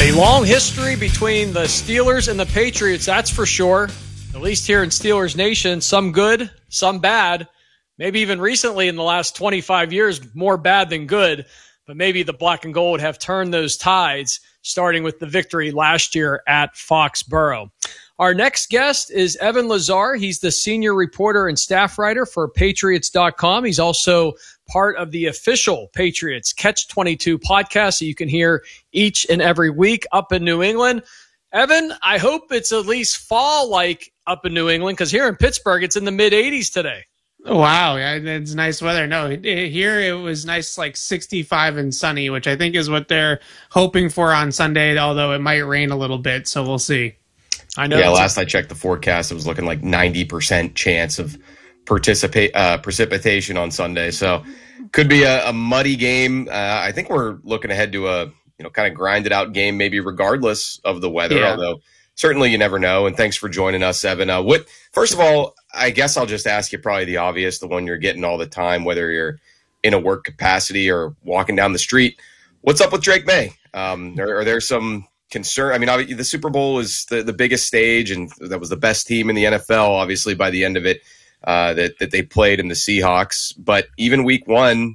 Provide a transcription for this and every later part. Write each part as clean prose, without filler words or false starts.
A long history between the Steelers and the Patriots, that's for sure. At least here in Steelers Nation, some good, some bad. Maybe even recently in the last 25 years, more bad than good. But maybe the black and gold have turned those tides, starting with the victory last year at Foxborough. Our next guest is Evan Lazar. He's the senior reporter and staff writer for Patriots.com. He's also part of the official Patriots Catch-22 podcast that you can hear each and every week up in New England. Evan, I hope it's at least fall-like up in New England, because here in Pittsburgh, it's in the mid-80s today. Wow, yeah, it's nice weather. No, here it was nice, like 65 and sunny, which I think is what they're hoping for on Sunday, although it might rain a little bit, so we'll see. I know. Yeah, last I checked the forecast, it was looking like 90% chance of precipitation on Sunday, so could be a muddy game. I think we're looking ahead to a kind of grinded out game, maybe regardless of the weather, although certainly you never know. And thanks for joining us, Evan. First of all, I guess I'll just ask you probably the obvious, the one you're getting all the time, whether you're in a work capacity or walking down the street. What's up with Drake May? Are there some concern? I mean, obviously the Super Bowl is the biggest stage, and that was the best team in the NFL, obviously, by the end of it, that they played in the Seahawks. But even week one,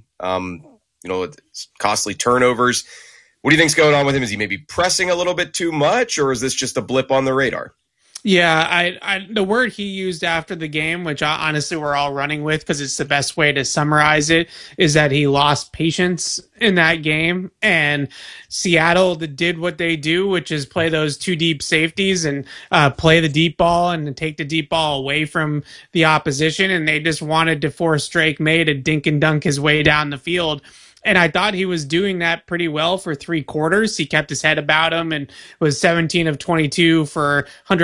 it's costly turnovers. What do you think's going on with him? Is he maybe pressing a little bit too much, or is this just a blip on the radar? Yeah, the word he used after the game, which honestly we're all running with because it's the best way to summarize it, is that he lost patience in that game. And Seattle did what they do, which is play those two deep safeties and play the deep ball and take the deep ball away from the opposition. And they just wanted to force Drake May to dink and dunk his way down the field. And I thought he was doing that pretty well for three quarters. He kept his head about him and was 17 of 22 for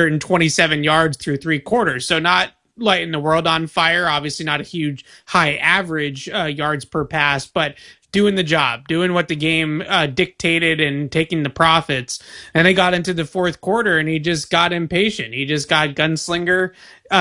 127 yards through three quarters. So not lighting the world on fire, obviously not a huge high average yards per pass, but doing the job, doing what the game dictated and taking the profits. And they got into the fourth quarter and he just got impatient. He just got gunslinger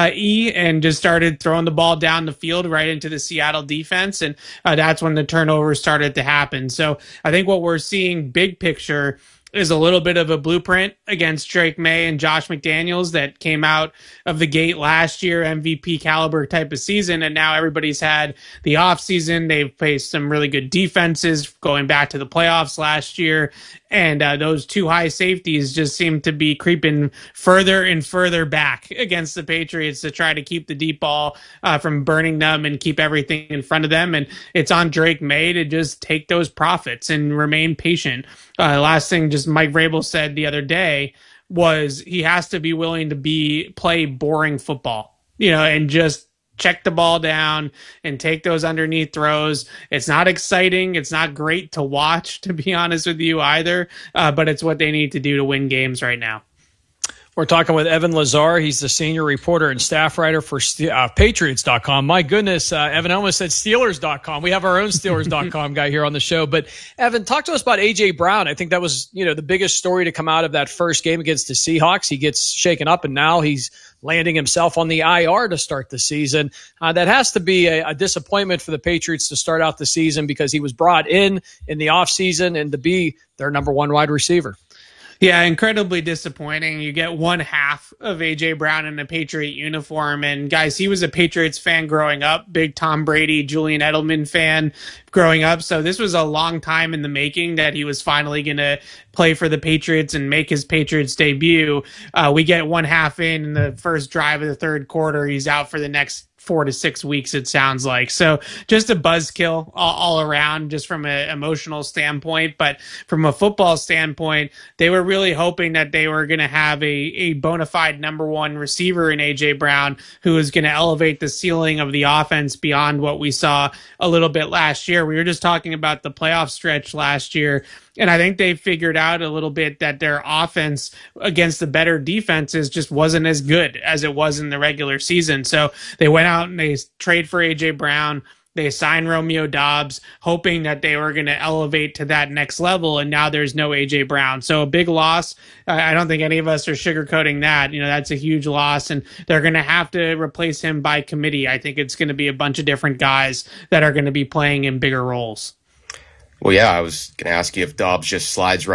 and just started throwing the ball down the field right into the Seattle defense. And that's when the turnovers started to happen. So I think what we're seeing big picture is a little bit of a blueprint against Drake May and Josh McDaniels that came out of the gate last year, MVP caliber type of season. And now everybody's had the offseason. They've faced some really good defenses going back to the playoffs last year. And those two high safeties just seem to be creeping further and further back against the Patriots to try to keep the deep ball from burning them and keep everything in front of them. And it's on Drake May to just take those profits and remain patient. Last thing just Mike Vrabel said the other day was he has to be willing to play boring football, and just check the ball down and take those underneath throws. It's not exciting. It's not great to watch, to be honest with you either, but it's what they need to do to win games right now. We're talking with Evan Lazar. He's the senior reporter and staff writer for Patriots.com. My goodness, Evan, I almost said Steelers.com. We have our own Steelers.com guy here on the show. But, Evan, talk to us about A.J. Brown. I think that was, the biggest story to come out of that first game against the Seahawks. He gets shaken up, and now he's landing himself on the IR to start the season. That has to be a disappointment for the Patriots to start out the season, because he was brought in the offseason and to be their number one wide receiver. Yeah, incredibly disappointing. You get one half of A.J. Brown in a Patriot uniform. And, guys, he was a Patriots fan growing up, big Tom Brady, Julian Edelman fan growing up. So this was a long time in the making that he was finally going to play for the Patriots and make his Patriots debut. We get one half in the first drive of the third quarter. He's out for the next 4 to 6 weeks, it sounds like. So just a buzzkill all around, just from an emotional standpoint. But from a football standpoint, they were really hoping that they were going to have a bona fide number one receiver in A.J. Brown, who was going to elevate the ceiling of the offense beyond what we saw a little bit last year. We were just talking about the playoff stretch last year. And I think they figured out a little bit that their offense against the better defenses just wasn't as good as it was in the regular season. So they went out and they trade for A.J. Brown. They signed Romeo Doubs, hoping that they were going to elevate to that next level, and now there's no A.J. Brown. So a big loss. I don't think any of us are sugarcoating that. That's a huge loss, and they're going to have to replace him by committee. I think it's going to be a bunch of different guys that are going to be playing in bigger roles. Well, yeah, I was going to ask you if Doubs just slides right